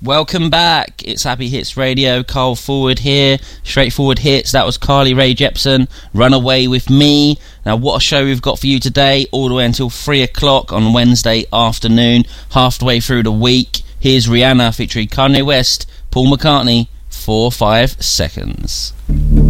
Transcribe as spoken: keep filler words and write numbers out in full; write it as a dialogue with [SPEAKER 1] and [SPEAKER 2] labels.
[SPEAKER 1] Welcome back. It's Happy Hits Radio. Carl Forward here. Straightforward Hits. That was Carly Rae Jepsen. Run Away With Me. Now, what a show we've got for you today, all the way until three o'clock on Wednesday afternoon, halfway through the week. Here's Rihanna featuring Kanye West, Paul McCartney, four five seconds.